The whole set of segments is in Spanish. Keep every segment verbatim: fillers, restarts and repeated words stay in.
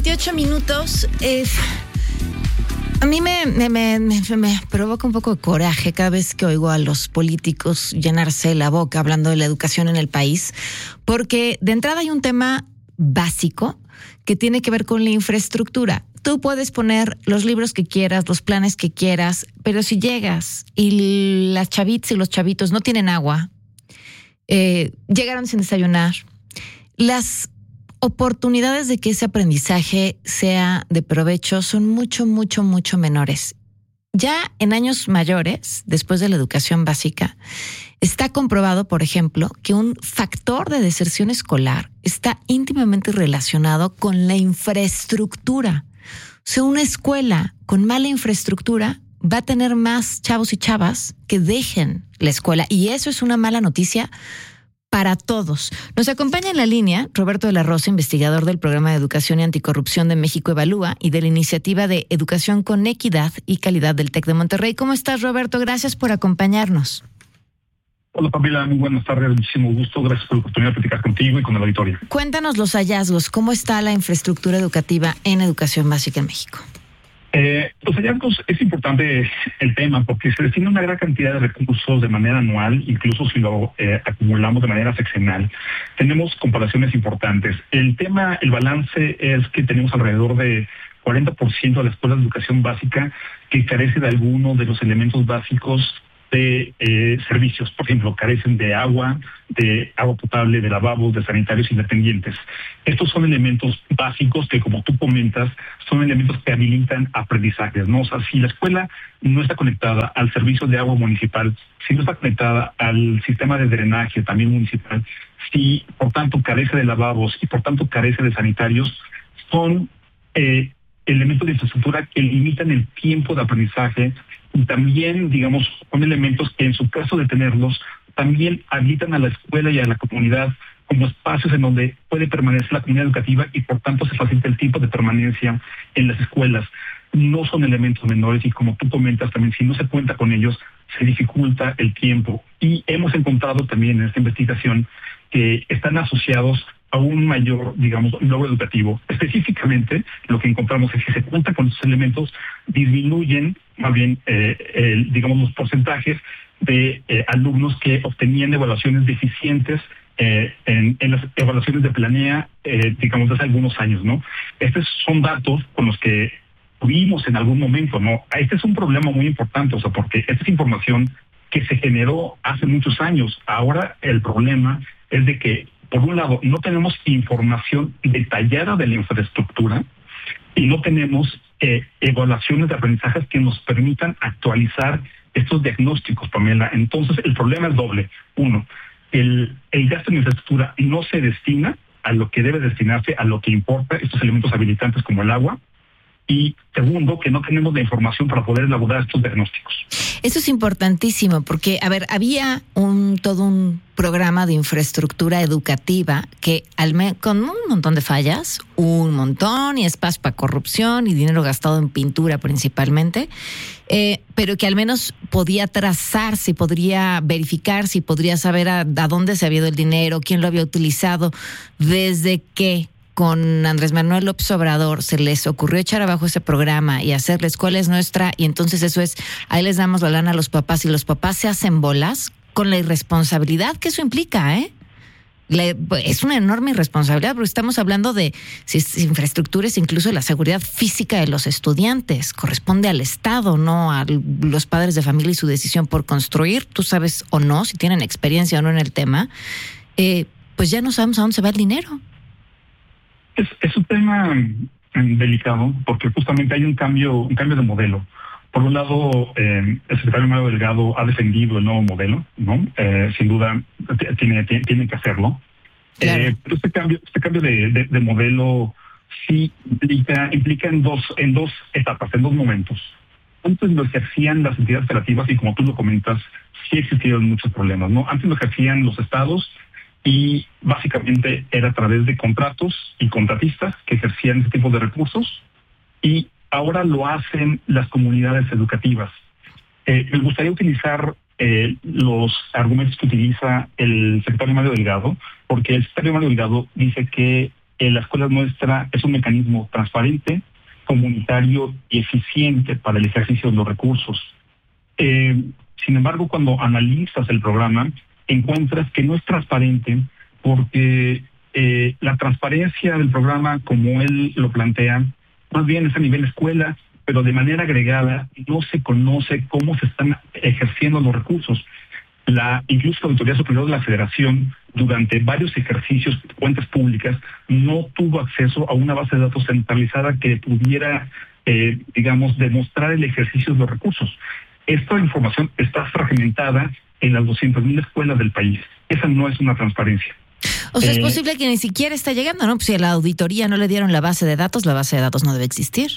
veintiocho minutos. Eh, a mí me, me, me, me, me provoca un poco de coraje cada vez que oigo a los políticos llenarse la boca hablando de la educación en el país, porque de entrada hay un tema básico que tiene que ver con la infraestructura. Tú puedes poner los libros que quieras, los planes que quieras, pero si llegas y las chavitas y los chavitos no tienen agua, eh, llegaron sin desayunar, las oportunidades de que ese aprendizaje sea de provecho son mucho, mucho, mucho menores. Ya en años mayores, después de la educación básica, está comprobado, por ejemplo, que un factor de deserción escolar está íntimamente relacionado con la infraestructura. O sea, una escuela con mala infraestructura va a tener más chavos y chavas que dejen la escuela. Y eso es una mala noticia para todos. Nos acompaña en la línea Roberto de la Rosa, investigador del Programa de Educación y Anticorrupción de México Evalúa y de la Iniciativa de Educación con Equidad y Calidad del TEC de Monterrey. ¿Cómo estás, Roberto? Gracias por acompañarnos. Hola, Pamela, muy buenas tardes, muchísimo gusto. Gracias por la oportunidad de platicar contigo y con el auditorio. Cuéntanos los hallazgos. ¿Cómo está la infraestructura educativa en educación básica en México? Eh, los hallazgos es importante el tema porque se destina una gran cantidad de recursos de manera anual, incluso si lo eh, acumulamos de manera sexenal. Tenemos comparaciones importantes. El tema, el balance es que tenemos alrededor de cuarenta por ciento de la escuela de educación básica que carece de alguno de los elementos básicos de eh, servicios. Por ejemplo, carecen de agua, de agua potable, de lavabos, de sanitarios independientes. Estos son elementos básicos que, como tú comentas, son elementos que habilitan aprendizajes, ¿no? O sea, si la escuela no está conectada al servicio de agua municipal, si no está conectada al sistema de drenaje también municipal, si por tanto carece de lavabos y por tanto carece de sanitarios, son eh, elementos de infraestructura que limitan el tiempo de aprendizaje y también, digamos, son elementos que en su caso de tenerlos, también habilitan a la escuela y a la comunidad como espacios en donde puede permanecer la comunidad educativa y por tanto se facilita el tiempo de permanencia en las escuelas. No son elementos menores y como tú comentas también, si no se cuenta con ellos, se dificulta el tiempo. Y hemos encontrado también en esta investigación que están asociados a un mayor, digamos, logro educativo. Específicamente, lo que encontramos es que si se cuenta con estos elementos, disminuyen más bien, eh, el, digamos, los porcentajes de eh, alumnos que obtenían evaluaciones deficientes eh, en, en las evaluaciones de Planea, eh, digamos, hace algunos años, ¿no? Estos son datos con los que tuvimos en algún momento, ¿no? Este es un problema muy importante, o sea, porque esta es información que se generó hace muchos años. Ahora el problema es de que, por un lado, no tenemos información detallada de la infraestructura y no tenemos eh, evaluaciones de aprendizajes que nos permitan actualizar estos diagnósticos, Pamela. Entonces, el problema es doble. Uno, el, el gasto en infraestructura no se destina a lo que debe destinarse, a lo que importa, estos elementos habilitantes como el agua. Y segundo, que no tenemos la información para poder elaborar estos diagnósticos. Eso es importantísimo porque, a ver, había un todo un programa de infraestructura educativa que al me, con un montón de fallas, un montón y espacio para corrupción y dinero gastado en pintura principalmente, eh, pero que al menos podía trazarse, podría verificarse y podría saber a, a dónde se había ido el dinero, quién lo había utilizado, desde qué. Con Andrés Manuel López Obrador se les ocurrió echar abajo ese programa y hacer la escuela es nuestra y entonces eso es, ahí les damos la lana a los papás y los papás se hacen bolas con la irresponsabilidad que eso implica, ¿eh? La, es una enorme irresponsabilidad porque estamos hablando de si es infraestructuras, incluso la seguridad física de los estudiantes, corresponde al Estado, no a los padres de familia y su decisión por construir, tú sabes o no, si tienen experiencia o no en el tema, eh, pues ya no sabemos a dónde se va el dinero. Es, es un tema delicado porque justamente hay un cambio, un cambio de modelo. Por un lado, eh, el secretario Mario Delgado ha defendido el nuevo modelo, ¿no? Eh, sin duda tiene, tiene, tiene que hacerlo. Claro. Eh, pero este cambio, este cambio de, de, de modelo sí implica, implica en dos, en dos etapas, en dos momentos. Antes lo ejercían las entidades federativas y como tú lo comentas, sí existieron muchos problemas, ¿no? Antes lo ejercían los estados y básicamente era a través de contratos y contratistas que ejercían ese tipo de recursos y ahora lo hacen las comunidades educativas. Eh, me gustaría utilizar eh, los argumentos que utiliza el secretario Mario Delgado, porque el secretario Mario Delgado dice que eh, la escuela nuestra es un mecanismo transparente, comunitario y eficiente para el ejercicio de los recursos. Eh, sin embargo, cuando analizas el programa, encuentras que no es transparente porque eh, la transparencia del programa, como él lo plantea, más bien es a nivel escuela, pero de manera agregada no se conoce cómo se están ejerciendo los recursos. La, incluso la Auditoría Superior de la Federación, durante varios ejercicios de cuentas públicas, no tuvo acceso a una base de datos centralizada que pudiera, eh, digamos, demostrar el ejercicio de los recursos. Esta información está fragmentada en las doscientas mil escuelas del país. Esa no es una transparencia. O sea, Eh, es posible que ni siquiera está llegando, ¿no? Pues si a la auditoría no le dieron la base de datos, la base de datos no debe existir.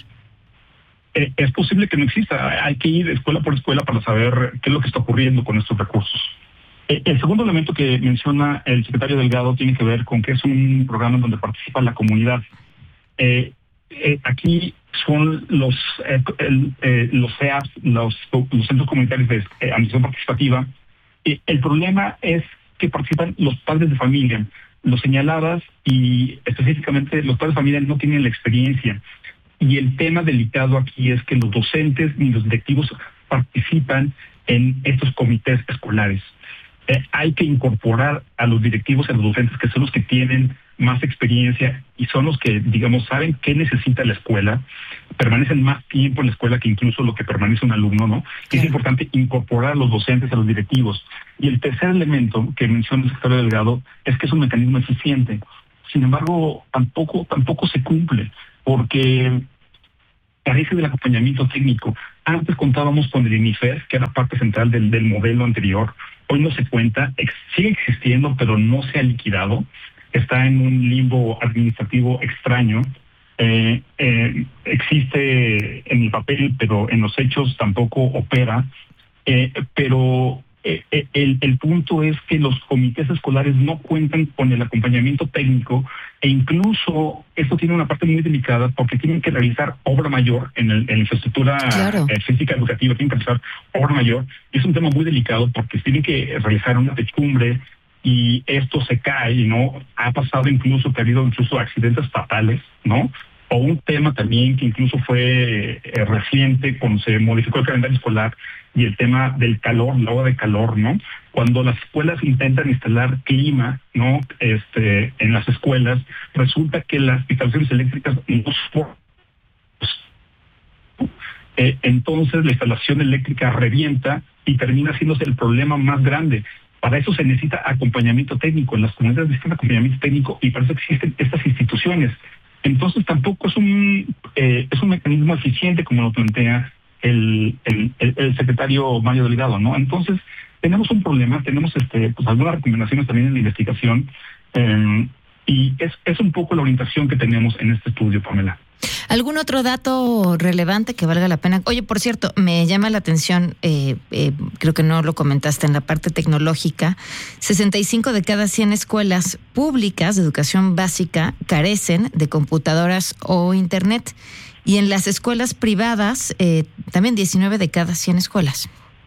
Eh, es posible que no exista. Hay que ir escuela por escuela para saber qué es lo que está ocurriendo con estos recursos. Eh, el segundo elemento que menciona el secretario Delgado tiene que ver con que es un programa en donde participa la comunidad. Eh, eh, aquí son los eh, el, eh, los C E A Ps, los, los centros comunitarios de eh, administración participativa. Eh, el problema es que participan los padres de familia. Lo señalabas y específicamente los padres de familia no tienen la experiencia. Y el tema delicado aquí es que los docentes ni los directivos participan en estos comités escolares. Eh, hay que incorporar a los directivos y a los docentes, que son los que tienen más experiencia y son los que, digamos, saben qué necesita la escuela, permanecen más tiempo en la escuela que incluso lo que permanece un alumno, ¿no? Sí. Es importante incorporar a los docentes, a los directivos. Y el tercer elemento que menciona el secretario Delgado es que es un mecanismo eficiente. Sin embargo, tampoco, tampoco se cumple, porque carece del acompañamiento técnico. Antes contábamos con el INIFER, que era parte central del, del modelo anterior. Hoy no se cuenta, ex, sigue existiendo, pero no se ha liquidado. Está en un limbo administrativo extraño. Eh, eh, existe en el papel, pero en los hechos tampoco opera. Eh, pero eh, eh, el, el punto es que los comités escolares no cuentan con el acompañamiento técnico e incluso esto tiene una parte muy delicada porque tienen que realizar obra mayor en, el, en la infraestructura claro. eh, física educativa, tienen que realizar obra mayor. Y es un tema muy delicado porque tienen que realizar una techumbre y esto se cae, ¿no? Ha pasado incluso que ha habido incluso accidentes fatales, ¿no? O un tema también que incluso fue eh, reciente cuando se modificó el calendario escolar y el tema del calor, la ola de calor, ¿no? Cuando las escuelas intentan instalar clima, ¿no? Este, en las escuelas, resulta que las instalaciones eléctricas no soportan. Eh, entonces la instalación eléctrica revienta y termina haciéndose el problema más grande. Para eso se necesita acompañamiento técnico. En las comunidades necesitan acompañamiento técnico y para eso existen estas instituciones. Entonces tampoco es un eh, es un mecanismo eficiente como lo plantea el, el, el, el secretario Mario Delgado, ¿no? Entonces tenemos un problema, tenemos este pues algunas recomendaciones también en la investigación eh, y es, es un poco la orientación que tenemos en este estudio, Pamela. ¿Algún otro dato relevante que valga la pena? Oye, por cierto, me llama la atención, eh, eh, creo que no lo comentaste en la parte tecnológica, sesenta y cinco de cada cien escuelas públicas de educación básica carecen de computadoras o internet. Y en las escuelas privadas, eh, también diecinueve de cada cien escuelas.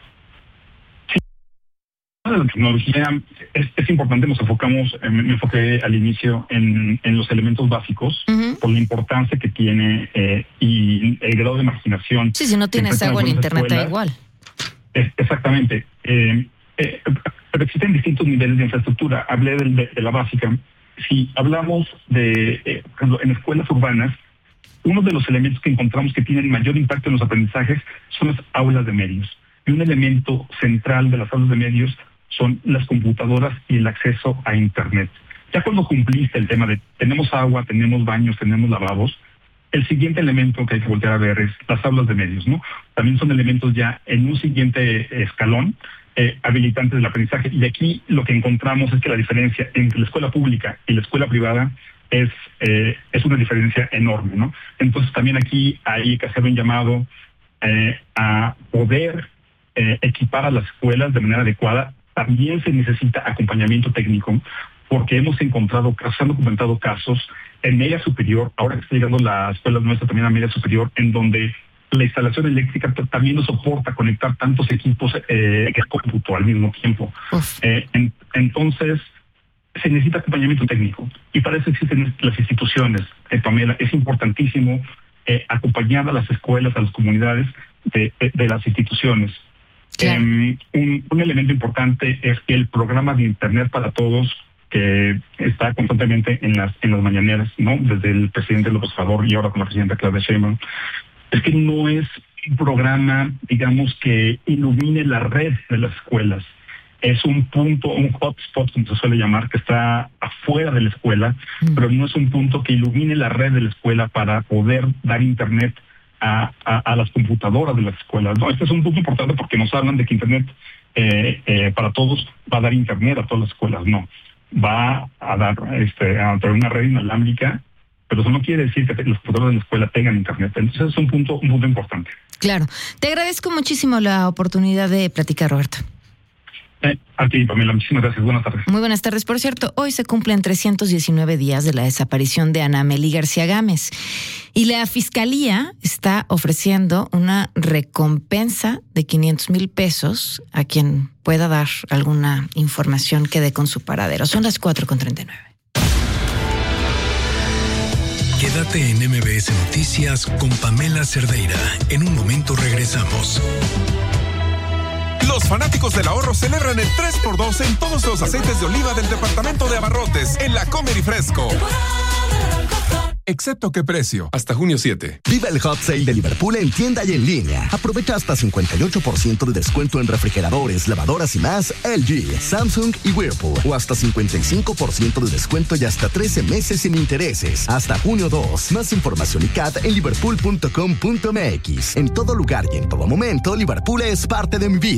La tecnología es, es importante, nos enfocamos, eh, me enfoqué al inicio en, en los elementos básicos, uh-huh. por la importancia que tiene eh, y el grado de marginación. Sí, si no tienes agua en internet da igual. Es, exactamente. Eh, eh, pero existen distintos niveles de infraestructura. Hablé de, de, de la básica. Si hablamos de, eh, por ejemplo, en escuelas urbanas, uno de los elementos que encontramos que tienen mayor impacto en los aprendizajes son las aulas de medios. Y un elemento central de las aulas de medios son las computadoras y el acceso a internet. Ya cuando cumpliste el tema de tenemos agua, tenemos baños, tenemos lavabos, el siguiente elemento que hay que voltear a ver es las aulas de medios, ¿no? También son elementos ya en un siguiente escalón eh, habilitantes del aprendizaje. Y aquí lo que encontramos es que la diferencia entre la escuela pública y la escuela privada es, eh, es una diferencia enorme, ¿no? Entonces también aquí hay que hacer un llamado eh, a poder eh, equipar a las escuelas de manera adecuada. También se necesita acompañamiento técnico porque hemos encontrado, se han documentado casos en media superior, ahora que está llegando la escuela nuestra también a media superior, en donde la instalación eléctrica también no soporta conectar tantos equipos eh, que cómputo al mismo tiempo. Eh, en, entonces, se necesita acompañamiento técnico y para eso existen las instituciones. Eh, Pamela, es importantísimo eh, acompañar a las escuelas, a las comunidades de, de, de las instituciones. Claro. Um, un, un elemento importante es que el programa de Internet para Todos, que está constantemente en las en las mañaneras, ¿no? Desde el presidente López Obrador y ahora con la presidenta Claudia Sheinbaum, es que no es un programa, digamos, que ilumine la red de las escuelas. Es un punto, un hotspot, como se suele llamar, que está afuera de la escuela, mm. pero no es un punto que ilumine la red de la escuela para poder dar Internet A, a, a las computadoras de las escuelas. No, este es un punto importante porque nos hablan de que Internet eh, eh, para todos va a dar Internet a todas las escuelas. No, va a dar este, a tener una red inalámbrica, pero eso no quiere decir que los computadores de la escuela tengan Internet. Entonces es un punto, un punto importante. Claro. Te agradezco muchísimo la oportunidad de platicar, Roberto. Eh, a ti, Pamela, muchísimas gracias. Buenas tardes. Muy buenas tardes. Por cierto, hoy se cumplen trescientos diecinueve días de la desaparición de Ana Amelí García Gámez y la Fiscalía está ofreciendo una recompensa de quinientos mil pesos a quien pueda dar alguna información que dé con su paradero. Son las cuatro con treinta y nueve. Quédate en M B S Noticias con Pamela Cerdeira. En un momento regresamos. Los fanáticos del ahorro celebran el tres por dos en todos los aceites de oliva del departamento de abarrotes en la Comer y Fresco. Excepto qué precio, hasta junio siete. Viva el Hot Sale de Liverpool en tienda y en línea. Aprovecha hasta cincuenta y ocho por ciento de descuento en refrigeradores, lavadoras y más L G, Samsung y Whirlpool. O hasta cincuenta y cinco por ciento de descuento y hasta trece meses sin intereses. Hasta junio dos. Más información y C A D en liverpool punto com punto m x. En todo lugar y en todo momento, Liverpool es parte de mi vida.